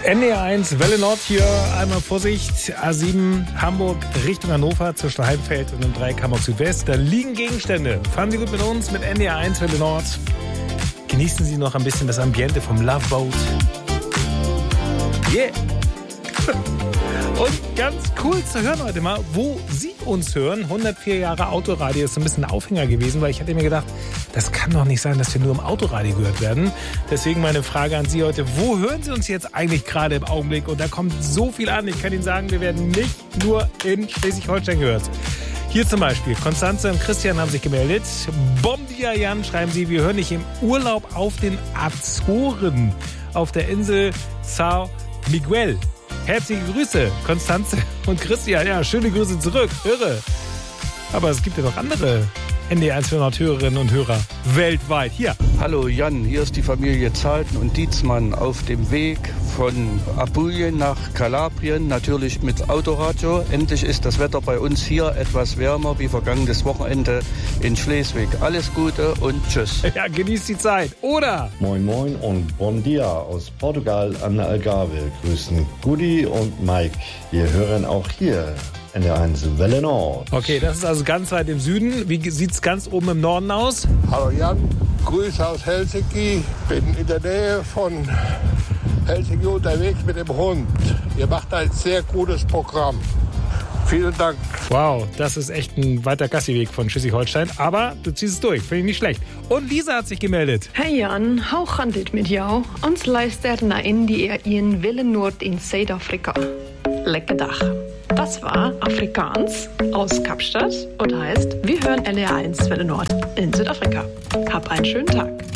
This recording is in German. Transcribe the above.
NDR1, Welle Nord hier, einmal Vorsicht, A7 Hamburg Richtung Hannover zwischen Heimfeld und dem Dreieck Hamburg Südwest. Da liegen Gegenstände. Fahren Sie gut mit uns mit NDR1, Welle Nord. Genießen Sie noch ein bisschen das Ambiente vom Love Boat. Yeah! Und ganz cool zu hören heute mal, wo Sie uns hören. 104 Jahre Autoradio ist so ein bisschen ein Aufhänger gewesen, weil ich hatte mir gedacht, das kann doch nicht sein, dass wir nur im Autoradio gehört werden. Deswegen meine Frage an Sie heute, wo hören Sie uns jetzt eigentlich gerade im Augenblick? Und da kommt so viel an. Ich kann Ihnen sagen, wir werden nicht nur in Schleswig-Holstein gehört. Hier zum Beispiel, Konstanze und Christian haben sich gemeldet. Bom dia Jan, schreiben Sie, wir hören dich im Urlaub auf den Azoren, auf der Insel São Miguel. Herzliche Grüße, Konstanze und Christian. Ja, schöne Grüße zurück. Irre. Aber es gibt ja noch andere NDR1 Hörerinnen und Hörer weltweit. Hier. Hallo Jan, hier ist die Familie Zahlten und Dietzmann auf dem Weg von Apulien nach Kalabrien, natürlich mit Autoradio. Endlich ist das Wetter bei uns hier etwas wärmer wie vergangenes Wochenende in Schleswig. Alles Gute und tschüss. Ja, genießt die Zeit. Oder? Moin Moin und Bon Dia aus Portugal an der Algarve. Grüßen Gudi und Mike. Wir hören auch hier NDR1 Welle Nord. Okay, das ist also ganz weit im Süden. Wie sieht es ganz oben im Norden aus? Hallo Jan, Grüße aus Helsinki. Bin in der Nähe von Helsinki unterwegs mit dem Hund. Ihr macht ein sehr gutes Programm. Vielen Dank. Wow, das ist echt ein weiter Gassiweg von Schleswig-Holstein. Aber du ziehst es durch, finde ich nicht schlecht. Und Lisa hat sich gemeldet. Hej Jan, hoe gaat dit met jou? Ons luistert naar NDR in Welle Nord in Zuid-Afrika. Lekker Dag. Das war Afrikaans aus Kapstadt und heißt, wir hören NDR1 Welle Nord in Südafrika. Hab einen schönen Tag.